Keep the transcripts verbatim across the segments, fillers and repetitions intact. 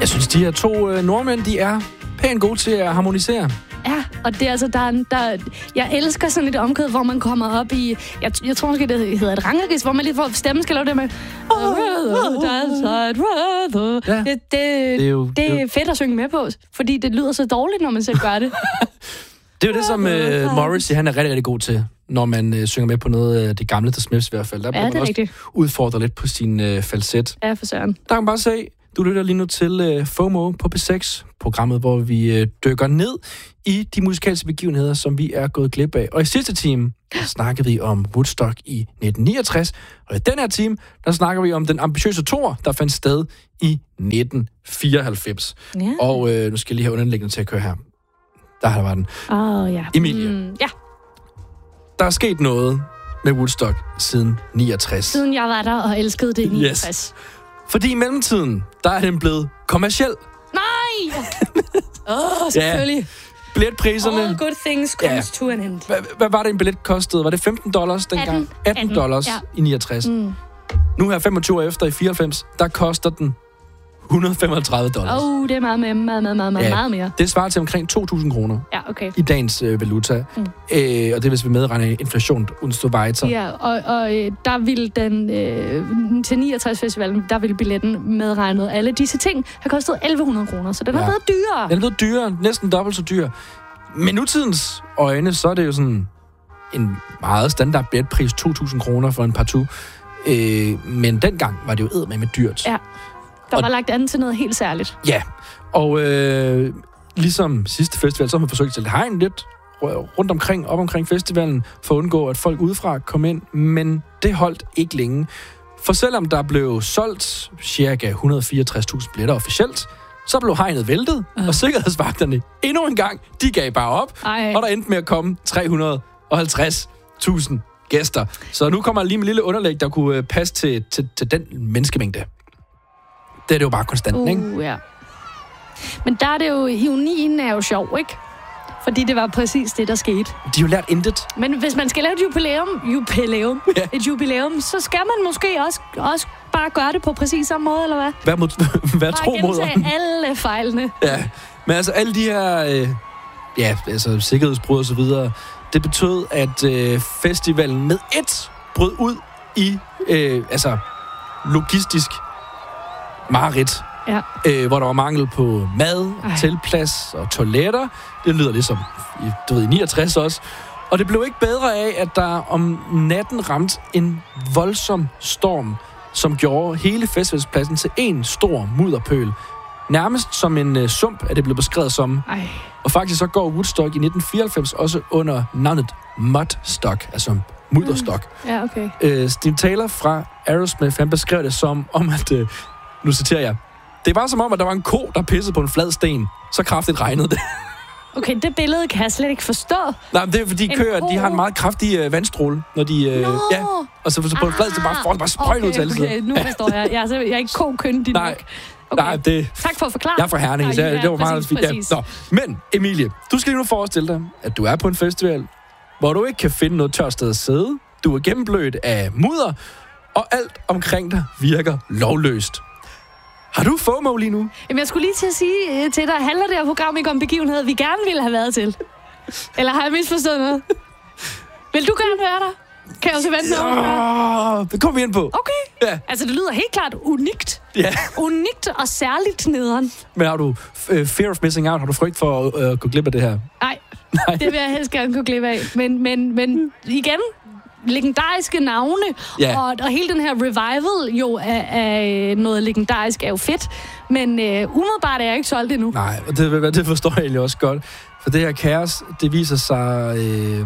Jeg synes, de her to øh, nordmænd, de er pænt gode til at harmonisere. Ja, og det er altså, der, er, der jeg elsker sådan et omkød, hvor man kommer op i, jeg, jeg tror måske, det hedder et rangeris, hvor man lige får stemmen skal lave det med. Ja. Det, det, det, er jo, det er fedt at synge med på, fordi det lyder så dårligt, når man selv gør det. Det er jo det, som uh, Morrissey, han er rigtig, rigtig god til, når man uh, synger med på noget af det gamle The Smiths i hvert fald. Der ja, man det er også rigtigt. Udfordre lidt på sin uh, falset. Ja, for søren. Der kan man bare se, du lytter lige nu til uh, FOMO på P seks, programmet, hvor vi uh, dykker ned i de musikalske begivenheder, som vi er gået glip af. Og i sidste time, der snakkede vi om Woodstock i nitten niogtres, og i den her time, der snakker vi om den ambitiøse tour, der fandt sted i nitten fireoghalvfems. Ja. Og uh, nu skal jeg lige have underlæggende til at køre her. Der var den. Åh, oh, ja. Emilie. Mm, ja. Der er sket noget med Woodstock siden niogtres. Siden jeg var der og elskede det i niogtres. Yes. Fordi i mellemtiden, der er den blevet kommerciel. Nej! Åh, oh, selvfølgelig. Ja. Billetpriserne. All good things comes ja. to an end. H- hvad var det, en billet kostede? Var det femten dollars dengang? atten. atten dollars ja. I niogtres. Mm. Nu her femogtyve år efter i fireoghalvfems, der koster den et hundrede og femogtredive dollars. Åh, oh, det er meget mere, meget, meget, meget, ja. meget mere. Det svarer til omkring to tusind kroner. Ja, okay. I dagens øh, valuta. Mm. Øh, og det hvis vi medregner inflation und so weiter. Ja, og, og øh, der ville den øh, til niogtres-festivalen, der ville billetten medregnet alle disse ting have kostet elleve hundrede kroner, så den ja. er blevet dyrere. Den er blevet dyrere, næsten dobbelt så dyr. Med nutidens øjne, så er det jo sådan en meget standard billetpris, to tusind kroner for en partout. Øh, men dengang var det jo eddermame dyrt. Ja. Der var og, lagt an til noget helt særligt. Ja, og øh, ligesom sidste festival, så har man forsøgt at hegn lidt rundt omkring, op omkring festivalen, for at undgå, at folk udefra kom ind, men det holdt ikke længe. For selvom der blev solgt cirka et hundrede og fireogtres tusind billetter officielt, så blev hegnet væltet, uh. og sikkerhedsvagterne endnu en gang, de gav bare op, Ej. og der endte med at komme tre hundrede og halvtreds tusind gæster. Så nu kommer lige en lille underlæg, der kunne passe til, til, til den menneskemængde. Det er det jo bare konstant, uh, ikke? Ja. Men der er det jo, ironien er jo sjov, ikke? Fordi det var præcis det, der skete. De har jo lært intet. Men hvis man skal lave et jubilæum, jubilæum, ja. et jubilæum, så skal man måske også, også bare gøre det på præcis samme måde, eller hvad? Hvad, mod, hvad tro mod om? alle fejlene. Ja, men altså alle de her, øh, ja, altså sikkerhedsbrud og så videre, det betød, at øh, festivalen med ét brød ud i, øh, altså, logistisk mareridt. Ja. Øh, hvor der var mangel på mad, Ej. teltplads og toiletter. Det lyder ligesom i, du ved, i niogtres også. Og det blev ikke bedre af, at der om natten ramte en voldsom storm, som gjorde hele festivalspladsen til en stor mudderpøl. Nærmest som en uh, sump er det blevet beskrevet som. Ej. Og faktisk så går Woodstock i nitten fireoghalvfems også under navnet Mudstock, altså mudderstock. Mm. Ja, okay. Øh, Steve Taylor fra Aerosmith, han beskrev det som om, at, øh, nu citerer jeg, det var som om, at der var en ko, der pissede på en flad sten. Så kraftigt regnede det. Okay, det billede kan jeg slet ikke forstå. Nej, men det er fordi køer, de har en meget kraftig øh, vandstråle, når de... Øh, no. Ja, og så, så på en flad, så bare får det bare sprøjt okay, ud til alle okay, nu forstår jeg. Jeg er, så, jeg er ikke ko-kyndig nok. Okay. Nej, det... Tak for at forklare. Jeg er fra Herning, så ja, det var meget fint. Ja. Nå. Men, Emilie, du skal lige nu forestille dig, at du er på en festival, hvor du ikke kan finde noget tørt sted at sidde. Du er gennemblødt af mudder, og alt omkring dig virker lovløst. Har du FOMO lige nu? Jamen, jeg skulle lige til at sige til dig, handler det her program ikke om begivenheder, vi gerne ville have været til? Eller har jeg misforstået noget? Vil du gerne være der? Kan jeg også vente noget? Det kommer vi ind på. Okay. Ja. Altså, det lyder helt klart unikt. Ja. Unikt og særligt nederen. Men har du uh, fear of missing out? Har du frygt for at uh, gå glip af det her? Nej, Nej, det vil jeg helst gerne gå glip af. Men, men, men igen... legendariske navne, ja. og, og hele den her revival jo af, af noget legendarisk er jo fedt, men øh, umiddelbart er jeg ikke solgt endnu. Nej, det, det forstår jeg egentlig også godt. For det her kaos, det viser sig, øh,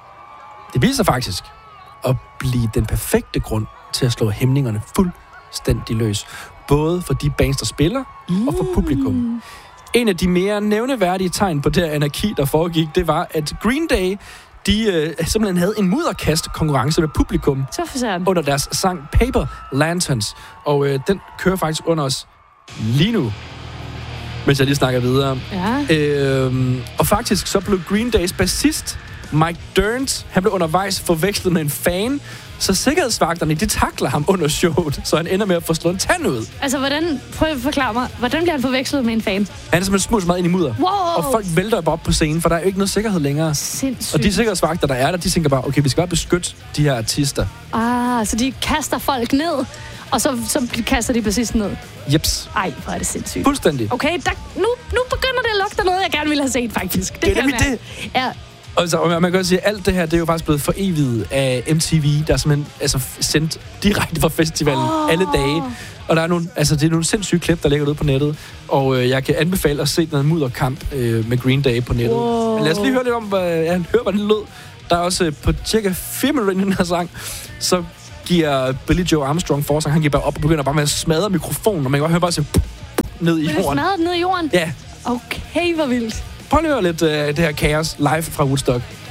det viser faktisk at blive den perfekte grund til at slå hæmningerne fuldstændig løs. Både for de bands, der spiller, mm. og for publikum. En af de mere nævneværdige tegn på det her anarki, der foregik, det var, at Green Day de øh, simpelthen havde en mudderkast-konkurrence med publikum under deres sang Paper Lanterns. Og øh, den kører faktisk under os lige nu, mens jeg lige snakker videre. Ja. Øh, og faktisk så blev Green Days bassist Mike Dirnt, han blev undervejs forvekslet med en fan, så sikkerhedsvagterne, de takler ham under showet, så han ender med at få slået en tand ud. Altså, hvordan, prøv at forklare mig, hvordan bliver han forvekslet med en fan? Han er simpelthen smusset meget ind i mudder. Wow. Og folk vælter op på scenen, for der er jo ikke noget sikkerhed længere. Sindssygt. Og de sikkerhedsvagter, der er der, de tænker bare, okay, vi skal bare beskytte de her artister. Ah, så de kaster folk ned, og så, så kaster de bassisten ned. Jeps. Ej, hvor er det sindssygt. Fuldstændig. Okay, der, nu, nu begynder det at lugte af noget, jeg gerne ville have set, faktisk. Det, Det er kan nemlig være. det. Ja. Og så, og man kan godt sige, at alt det her, det er jo faktisk blevet foreviget af M T V, der er simpelthen altså, sendt direkte fra festivalen oh. alle dage. Og der er nogle, altså, det er nogle sindssyge klip, der ligger ude på nettet. Og øh, jeg kan anbefale at se den mudderkamp øh, med Green Day på nettet. Wow. Men lad os lige høre lidt om, hvad, ja, høre, hvordan det lød. Der er også øh, på cirka fire minutter i den her sang, så giver Billy Joe Armstrong forsang, han giver bare op og begynder bare med at smadre mikrofonen, og man kan godt høre bare så ned i Vil jorden. smadre den ned i jorden? Ja. Okay, hvor vildt. Prøv lige at høre lidt øh, det her kaos live fra Woodstock.